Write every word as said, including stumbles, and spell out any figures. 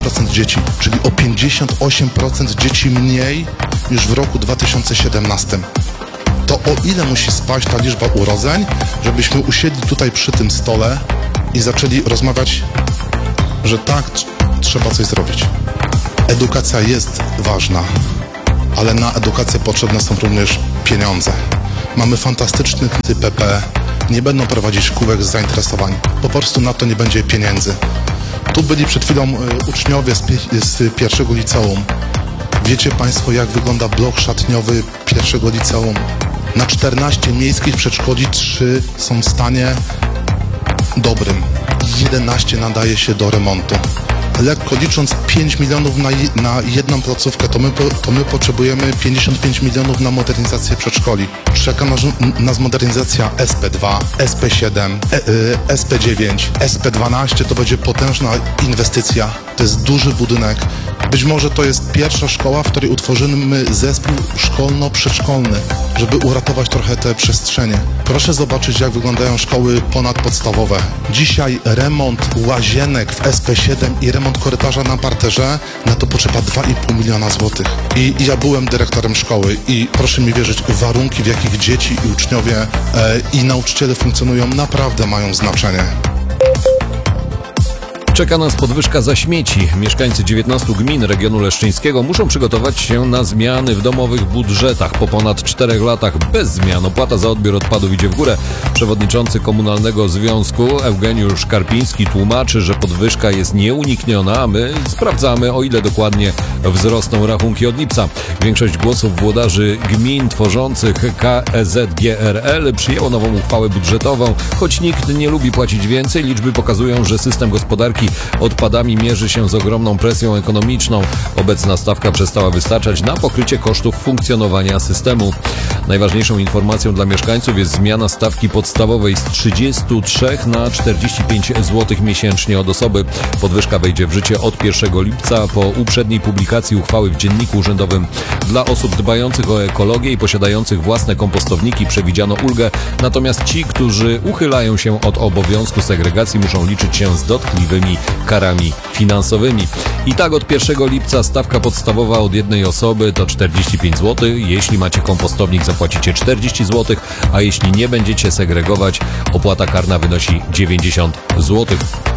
procent dzieci, czyli o pięćdziesiąt osiem procent dzieci mniej niż w roku dwa tysiące siedemnastym. To o ile musi spaść ta liczba urodzeń, żebyśmy usiedli tutaj przy tym stole i zaczęli rozmawiać, że tak, trzeba coś zrobić. Edukacja jest ważna, ale na edukację potrzebne są również pieniądze. Mamy fantastycznych P P, nie będą prowadzić kółek z zainteresowań. Po prostu na to nie będzie pieniędzy. Tu byli przed chwilą uczniowie z, pi- z pierwszego liceum. Wiecie Państwo, jak wygląda blok szatniowy pierwszego liceum? Na czternaście miejskich przedszkoli trzy są w stanie dobrym. jedenaście nadaje się do remontu. Lekko licząc pięć milionów na, na jedną placówkę, to my, to my potrzebujemy pięćdziesiąt pięć milionów na modernizację przedszkoli. Czeka nas, nas modernizacja S P dwa, S P siedem, e, e, S P dziewięć, S P dwanaście to będzie potężna inwestycja. To jest duży budynek. Być może to jest pierwsza szkoła, w której utworzymy zespół szkolno-przedszkolny, żeby uratować trochę te przestrzenie. Proszę zobaczyć, jak wyglądają szkoły ponadpodstawowe. Dzisiaj remont łazienek w S P siedem i remont korytarza na parterze, na to potrzeba dwa i pół miliona złotych. I ja byłem dyrektorem szkoły i proszę mi wierzyć, warunki, w jakich dzieci i uczniowie e, i nauczyciele funkcjonują, naprawdę mają znaczenie. Czeka nas podwyżka za śmieci. Mieszkańcy dziewiętnastu gmin regionu leszczyńskiego muszą przygotować się na zmiany w domowych budżetach. Po ponad czterech latach bez zmian opłata za odbiór odpadów idzie w górę. Przewodniczący Komunalnego Związku Eugeniusz Karpiński tłumaczy, że podwyżka jest nieunikniona, a my sprawdzamy, o ile dokładnie wzrosną rachunki od lipca. Większość głosów włodarzy gmin tworzących K E Z G R L przyjęło nową uchwałę budżetową. Choć nikt nie lubi płacić więcej, liczby pokazują, że system gospodarki odpadami mierzy się z ogromną presją ekonomiczną. Obecna stawka przestała wystarczać na pokrycie kosztów funkcjonowania systemu. Najważniejszą informacją dla mieszkańców jest zmiana stawki podstawowej z trzydziestu trzech na czterdzieści pięć złotych miesięcznie od osoby. Podwyżka wejdzie w życie od pierwszego lipca po uprzedniej publikacji uchwały w Dzienniku Urzędowym. Dla osób dbających o ekologię i posiadających własne kompostowniki przewidziano ulgę, natomiast ci, którzy uchylają się od obowiązku segregacji, muszą liczyć się z dotkliwymi karami finansowymi. I tak od pierwszego lipca stawka podstawowa od jednej osoby to czterdzieści pięć złotych. Jeśli macie kompostownik, zapłacicie czterdzieści złotych, a jeśli nie będziecie segregować, opłata karna wynosi dziewięćdziesiąt złotych.